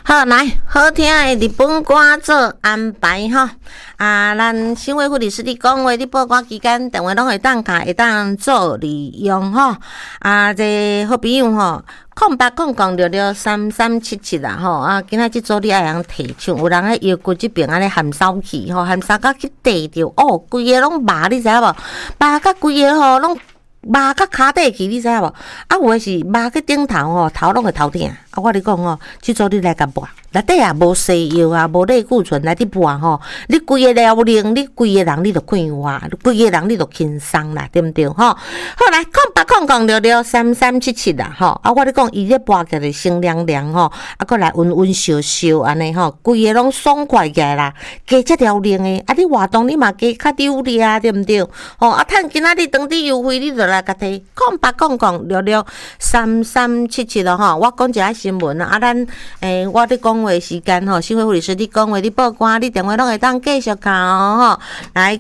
好，来好听的日本歌做安排吼。咱新会护理师你讲话，你报歌期间电话拢会当卡，会当做利用吼。这好朋友吼，0800663377啦吼。今仔即组你爱通提唱，有人咧腰骨即边安尼含梢气吼，含梢甲去地着哦，规个拢麻，你知影无？麻甲规个吼拢。麻甲骹底去，你知影无？有诶是麻去顶头吼，头拢会头疼。我咧讲吼，即组你来甲抹，内底也无西药啊，无类固醇来滴抹吼，你规个疗龄，你规个人你就快活，规个人你就轻松啦，对毋对吼？好来，0800663377啦吼。我咧讲伊咧抹起来声凉凉吼，搁来温温烧烧安尼吼，规个拢爽快起来啦，加遮疗龄诶，你活动你嘛加较溜哩啊，对毋对？吼，趁今仔日当地优惠，你就来甲摕0800663377咯吼。我讲一下新闻啊，咱我咧讲话时间吼，新会护理师你讲话，你报歌，你电话拢会当继续敲吼。来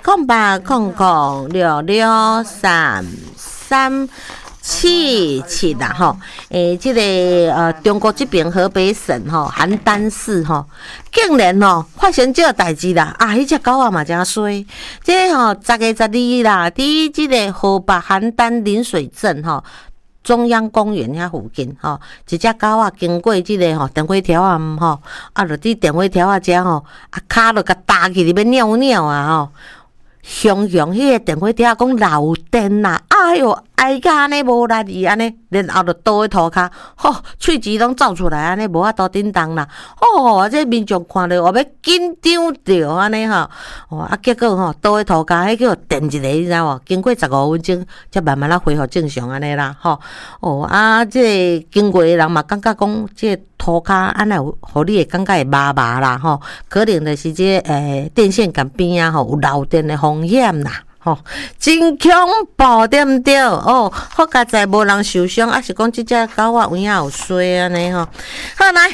0800663377啦吼，即个中国这边河北省吼邯郸市吼，竟然吼发生这个代志啦！迄只狗仔嘛真衰，这吼10月12啦，伫即个河北邯郸临水镇吼。中央公园遐附近吼，一只狗仔经过即个吼电话条啊吼，就伫电话条啊遮吼，骹就甲搭起入要尿尿啊吼，雄迄个电话条讲漏电啦，哎哟，哀甲安尼无力伊安尼，然后就倒喺涂骹，吼，喙齿拢走出来安尼，无法度叮当啦，这民众看到话要紧张着安尼吼，结果吼倒喺涂骹，迄叫电一个，你知无？经过15分钟，才慢慢恢复正常安尼啦，吼，这经过的人嘛感觉讲，这涂骹安尼有，互你会感觉会麻麻啦，吼，可能就是这电线杆边啊吼有漏电的风险啦。真恐怖对毋对？好佳在无人受伤，还是讲即只狗仔有影有衰安尼吼？好来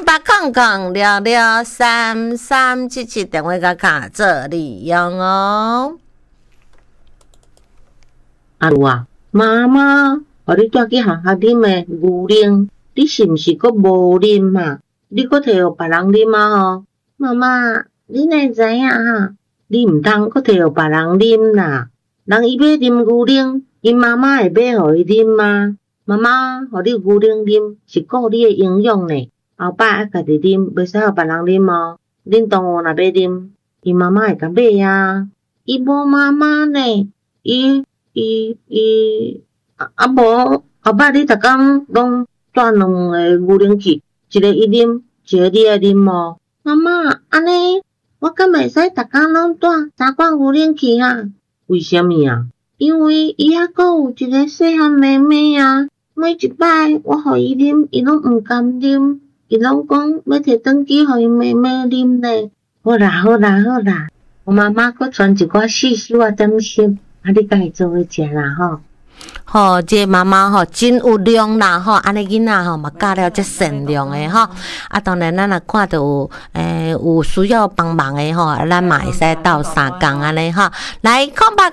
0800663377电话甲卡做利用哦。 有啊，妈妈，互你带去学校啉的牛奶，你是毋是阁无啉嘛？你阁摕互别人啉啊吼？妈妈，你会知影哈？你毋通阁摕互别人啉啦，人伊要啉牛奶，因妈妈会买互伊啉吗？妈妈，互你牛奶啉是顾你的营养呢，后摆爱家己啉，袂使互别人啉哦。恁同学若要啉，伊妈妈会甲买啊。伊无妈妈呢，伊无后摆你逐工拢带2个牛奶去，一个伊啉，一个你爱啉哦。妈妈，安尼。我敢袂使逐工拢带3罐牛奶去啊？为什么啊？因为伊还阁有一个细汉妹妹啊，每一摆我互伊啉，伊拢毋甘啉，伊拢讲要摕转去互伊妹妹啉咧。好啦，我妈妈阁传一寡细细啊点心，你家己做伙食啦吼。 这妈妈吼真有量啦吼，安尼囡仔吼嘛教了这善良的吼。当然咱若看到有需要帮忙的吼，咱嘛会使斗3工安尼吼。来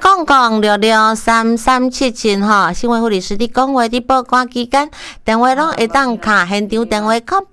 0800663377吼，新闻护理师你讲话你报歌期间，电话拢会当卡现场电话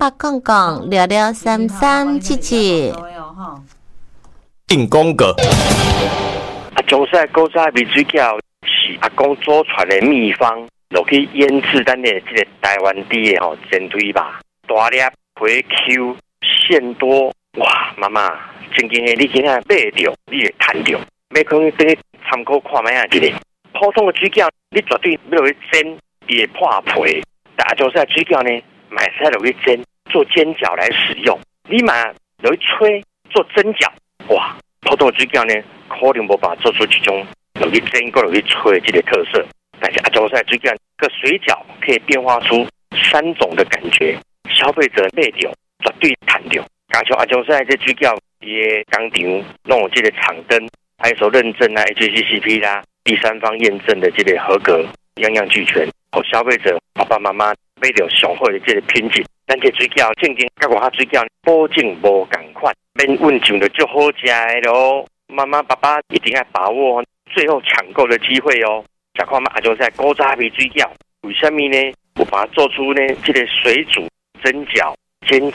0800663377。 定公个中山古早味水饺。是阿公祖传的秘方，落去腌制咱的这个台湾地的吼煎腿吧，大粒皮 Q 馅多，哇！妈妈，真经的你今仔买着，你会赚着，要可能等去参考看卖啊，一个普通的水饺，你绝对要落去煎，伊会破皮。但阿中山水饺呢，买使落去煎，做煎饺来使用。你嘛落去吹做蒸饺，哇！普通的水饺呢，可能无办法做出这种。落去煎，搁落去吹这个特色，但是阿中山水饺个水饺可以变化出3种的感觉，消费者买着绝对赚着。加上阿中山这水饺，伊的工厂拢有这个厂灯、ISO 认证啊、HACCP 啦、第三方验证的这个合格，样样俱全，互消费者爸爸妈妈买着上好的这个品质。咱这水饺正经甲外口水饺保证无同款，免问上就足好食的咯。妈妈爸爸一定要把握最后抢购的机会哦！吃看嘛，阿中山古早味水饺，为什么呢？我把它做出呢，这个水煮、蒸饺、煎饺，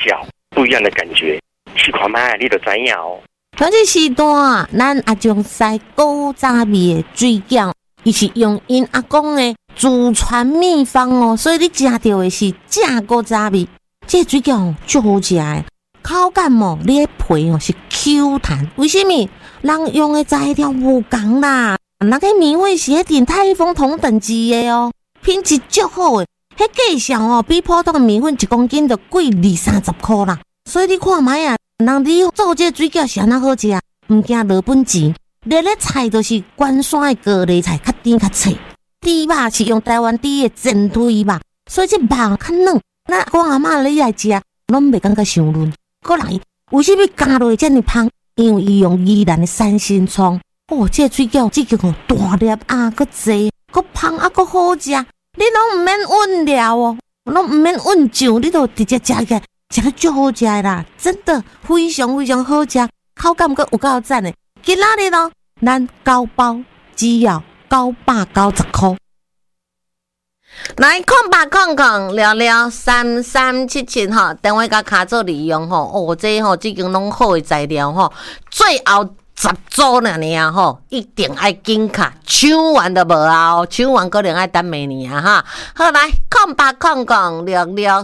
不一样的感觉。去看卖，你就知影哦。 像这时段，咱阿中西古早味的水饺，伊是用因阿公的祖传秘方哦，所以你食到的是正古早味。这水饺就好食的，口感哦，你的皮哦是 Q 弹。为什么？人用的材料无同啦，那个米粉是迄鼎泰丰同等级的哦，品质足好的。迄价上哦，比普通的米粉1公斤就贵20-30块啦。所以你看卖啊，人你做这水饺是安那好食，唔惊落本钱。热的菜都是关山的高丽菜，较甜较脆。猪肉是用台湾猪的前腿肉，所以这肉较嫩。那我阿嬷你来食，拢袂感觉伤嫩。过来，为什么加落这么香？因为伊用宜兰的三星葱。哦，这水饺这个哦大粒啊，搁济，搁香啊，搁好食。你拢唔免温料哦，拢唔免温酱，你都直接食起来，食得足好食啦！真的非常非常好食，口感搁有够赞的。今仔日咯，咱9包只要990块。来0800聊聊3377吼，电话甲卡做利用吼。哦，这吼这间拢好的材料吼，最后10组尔吼，一定爱紧卡，抢完都无啊哦，抢完可能爱等明年啊哈。好来0800聊聊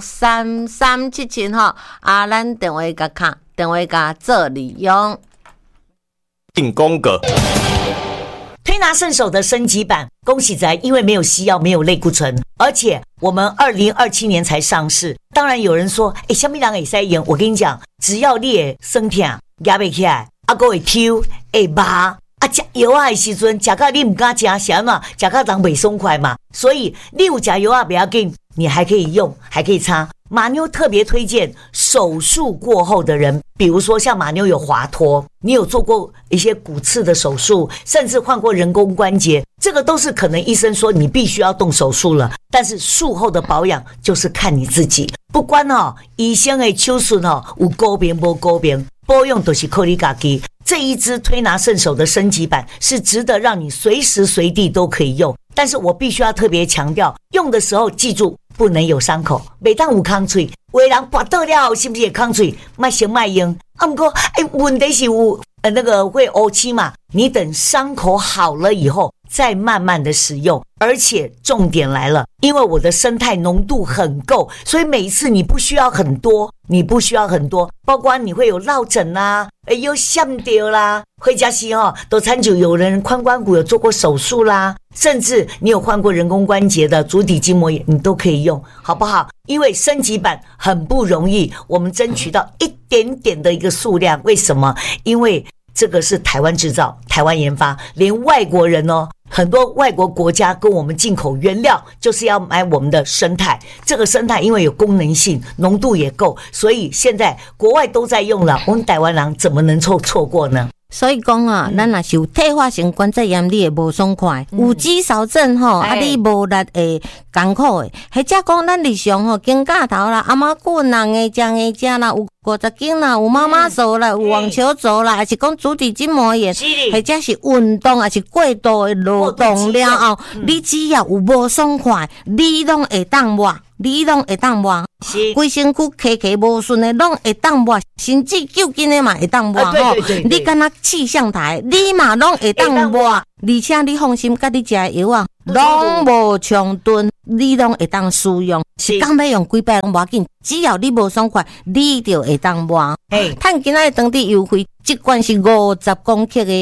3377吼，咱电话甲卡，电话甲做利用。 进宫格。 推拿圣手的升级版，恭喜在，因为没有西药，没有类固醇，而且我们2027年才上市。当然有人说，什么人会使用？我跟你讲，只要你的身体压不起来，还会抽，会麻。吃药的时阵，吃到你不敢吃，是嘛？吃到人袂爽快嘛。所以你有吃药不要紧，你还可以用，还可以擦。马妞特别推荐手术过后的人，比如说像马妞有滑脱，你有做过一些骨刺的手术，甚至换过人工关节，这个都是可能医生说你必须要动手术了，但是术后的保养就是看你自己，不管医生的手术有高明没高明，保养都是靠你自己。这一支推拿圣手的升级版是值得让你随时随地都可以用，但是我必须要特别强调，用的时候记住不能有伤口，每当有空嘴，有的人拔到了是不是也空嘴？卖行卖用，不过问题是有那个会乌青嘛，你等伤口好了以后再慢慢的使用。而且重点来了，因为我的生态浓度很够，所以每一次你不需要很多，包括你会有落枕啦，有闪掉啦，或者是都参照有人髋关骨有做过手术啦，甚至你有换过人工关节的足底筋膜炎，你都可以用，好不好？因为升级版很不容易，我们争取到一点点的一个数量，为什么？因为这个是台湾制造、台湾研发，连外国人很多外国国家跟我们进口原料，就是要买我们的生态。这个生态因为有功能性，浓度也够，所以现在国外都在用了，我们台湾人怎么能错过呢？ 所以讲啊，咱若是有退化性关节炎，你会无爽快；有肌少症你无力会艰苦的。或者讲咱日常肩胛头啦、阿妈棍啦、硬正啦、有50斤啦、有妈妈手啦、有网球肘啦，还是讲足底筋膜炎，或者是运动，还是过度的劳动了后，你只要有无爽快，你拢会当抹。规身躯起无顺的拢会当抹，甚至救筋的嘛会当抹你敢若气象台，你嘛拢会当抹，而且你放心，甲你食的药拢无长顿，你拢会当使用。是讲要用几摆拢无要紧，只要你无爽快，你就会当抹。趁今仔当地优惠，一罐是50公克的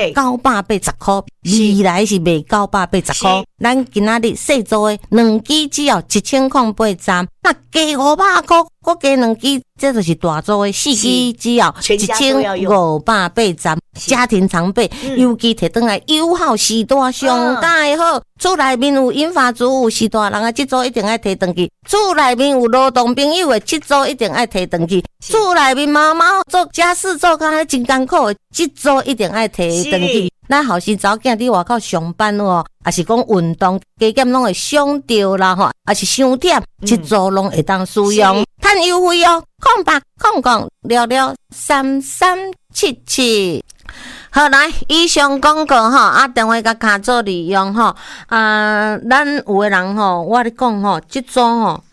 980块，未来是卖980块。咱今仔日细做的2支只要1080那加500块，搁加2支，这就是大做的4支只要1580。家庭常备，尤其摕转来友好时代上介好。厝内面有银发族、有时代人的，这组一定爱摕转去；厝内面有劳动朋友的，这组一定爱摕转去；厝内面妈妈做家事做工还真艰苦的，这组一定爱摕转去。咱后生查某囝伫外口上班还是讲运动加减拢会伤着啦还是伤忝，这组拢会当使用，趁优惠0800聊聊3377。好来，以上广告电话甲卡做利用咱有的人我咧讲这组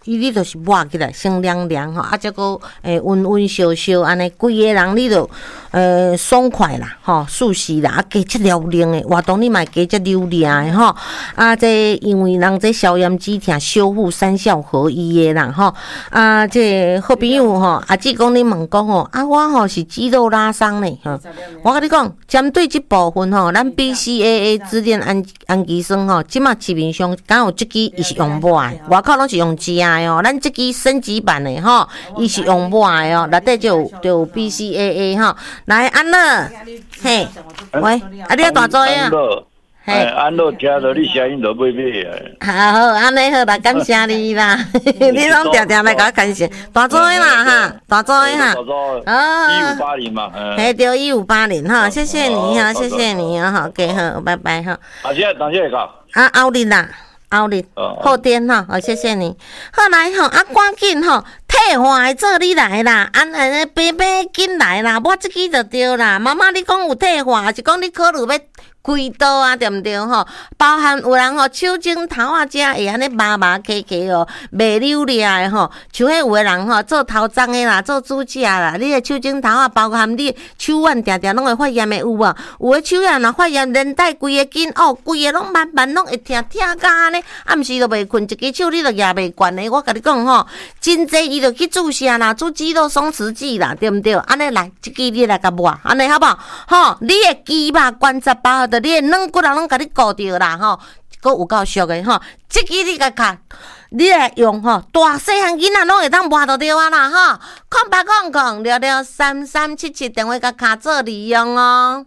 你就是抹起来先凉凉吼，啊，再个温温烧烧，安尼规个人你就爽快啦吼，舒适啦，啊加这撩冷的，活动你嘛加这溜凉的吼，啊这因为人这消炎止痛、修复三效合一的啦吼，啊这好朋友吼，阿姊讲你问讲吼，啊我吼是肌肉拉伤呢吼，我跟你讲，针对这部分吼，咱 BCAA 支链氨基酸吼，即马市面上刚有这支伊是用抹的，外口拢是用食的哦，咱这支升级版的吼，伊是用抹的哦，内底就有 BCAA 吼，来安乐，嘿，喂，啊你要大作啊？ 嘿，安乐听到你声音就买啊！ 好，安尼好啦，感谢你啦，你拢定定来甲我感谢，大作的啦哈，大作的哈， 哦，1580嘛， 嘿对1580哈，谢谢你哈，谢谢你啊，好，OK好，拜拜哈。 等下个。 啊，奥利啦。奥利，后天哈，好，谢谢你。后来吼，啊，赶紧吼，退化的做你来啦，安尼白白紧来啦，我这支就对啦。妈妈，你讲有退化，是讲你考虑要开刀啊，对毋对吼？包含有人吼手指头啊，遮会安尼麻麻卡卡哦，袂溜俩的吼。像迄有的人吼做头鬃的啦，做指甲啦，你的手指头啊，包含你手腕定定拢会发炎的有无？有的手腕若发炎，连带规个筋哦，规个拢慢慢拢会痛甲安尼，暗时都袂困，一只手你都举袂惯的。我甲你讲吼，真济伊就去注射啦，注肌肉松弛剂啦，对毋对？安尼来，这支你来甲抹，安尼好不好？吼，你的肌肉关节包的。你的软骨啊，拢甲你固着啦吼，佫有够俗的吼。这支你甲卡，你来用吼，大细汉囡仔拢会当抹到着啊啦吼。0800663377电话甲卡做利用哦。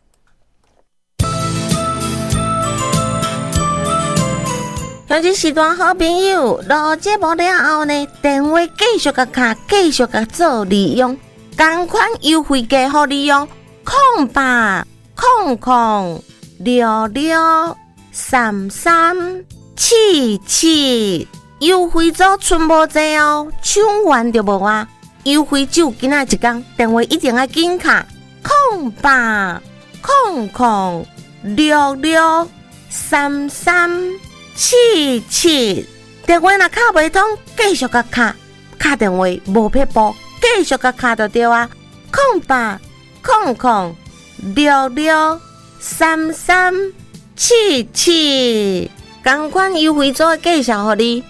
像这时段好朋友录节目了后呢，电话继续甲卡，继续甲做利用，同款优惠价互利用，08003377，优惠组剩无济哦，抢完就无啊！优惠只有今仔一天，电话一定要紧卡，0800663377，电话若卡袂通，继续甲卡电话无撇步，继续甲卡就对啊，08003377，同款优惠组介绍互你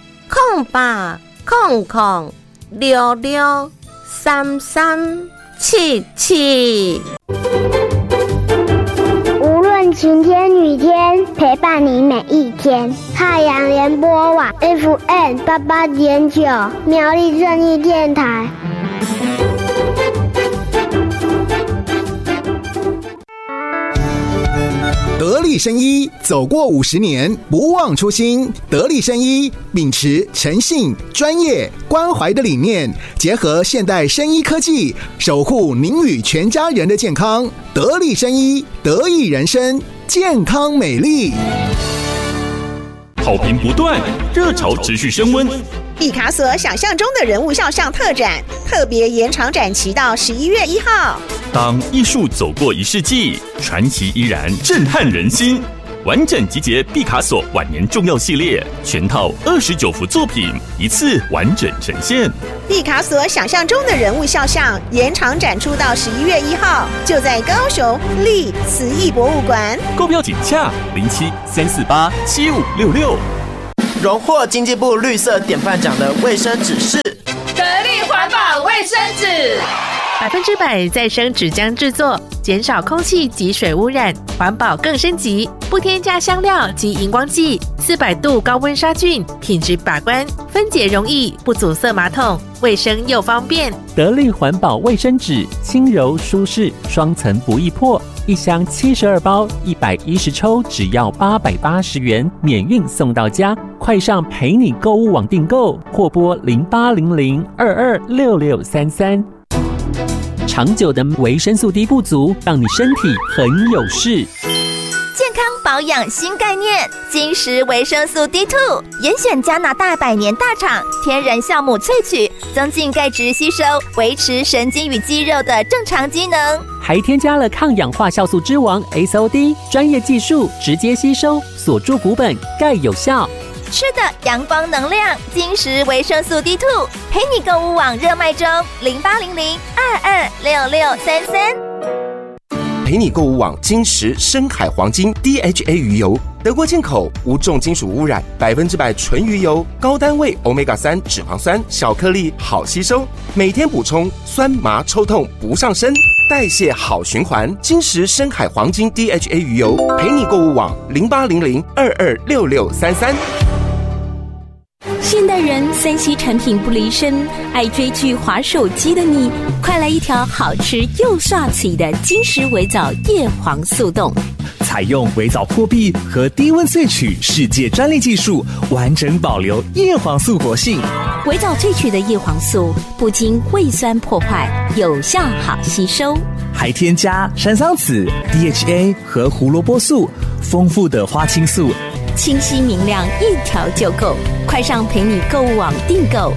，0800663377。 无论晴天雨天，陪伴你每一天。太阳联播网 FM88.9，苗栗正义电台。 得力生医走过50年，不忘初心。得力生医秉持诚信、专业、关怀的理念，结合现代生医科技，守护您与全家人的健康。得力生医，得益人生，健康美丽。 好评不断，热潮持续升温。 毕卡索想象中的人物肖像特展，特别延长展期到11月1号。 当艺术走过1世纪，传奇依然震撼人心。完整集结毕卡索晚年重要系列，全套29幅作品，一次完整呈现。 毕卡索想象中的人物肖像延长展出到11月1号，就在高雄立慈艺博物馆。 购票请洽07-348-7566。 荣获经济部绿色典范奖的卫生纸是得力环保卫生纸 ，100%再生纸浆制作，减少空气及水污染，环保更升级，不添加香料及荧光剂，400度高温杀菌，品质把关，分解容易，不阻塞马桶，卫生又方便。 得力环保卫生纸，轻柔舒适，双层不易破，一箱72包，110抽，只要880元，免运送到家。快上陪你购物网订购，或拨0800226633。长久的维生素 D 不足，让你身体很有事。 健康保养新概念，金石维生素 D2， 严选加拿大100年大厂天然酵母萃取，增进钙质吸收，维持神经与肌肉的正常机能。 还添加了抗氧化酵素之王 SOD， 专业技术直接吸收，锁住骨本，钙有效。 吃的阳光能量，金石维生素 D2， 陪你购物网热卖中，0800-226633。 陪你购物网金石深海黄金 DHA 鱼油，德国进口，无重金属污染，100%纯鱼油，高单位 Omega-3 脂肪酸，小颗粒，好吸收，每天补充，酸麻抽痛不上身，代谢好循环。金石深海黄金 DHA 鱼油，陪你购物网0800-226633。 现代人3C 产品不离身，爱追剧滑手机的你，快来一条好吃又刷嘴的金石微藻叶黄素冻。 采用微藻破壁和低温萃取世界专利技术，完整保留叶黄素活性。 微藻萃取的叶黄素不经胃酸破坏，有效好吸收， 还添加山桑子、DHA 和胡萝卜素，丰富的花青素， 清晰明亮，一条就够。快上陪你购物网订购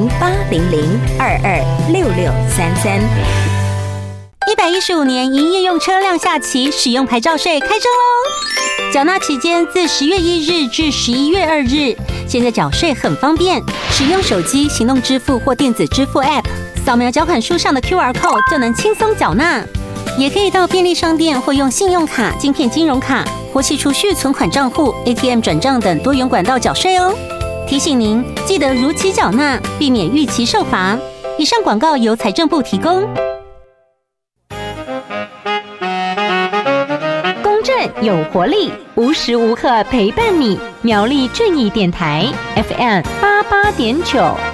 0800-226633。 115年营业用车辆下期使用牌照税开征喽！缴纳期间自10月1日至11月2日。现在缴税很方便，使用手机行动支付或电子支付 App， 扫描缴款书上的 QR Code 就能轻松缴纳。也可以到便利商店或用信用卡、晶片金融卡或其储蓄存款账户、ATM 转账等多元管道缴税哦。提醒您，记得如期缴纳，避免逾期受罚。以上广告由财政部提供。公正有活力，无时无刻陪伴你。苗栗正义电台 FM88.9。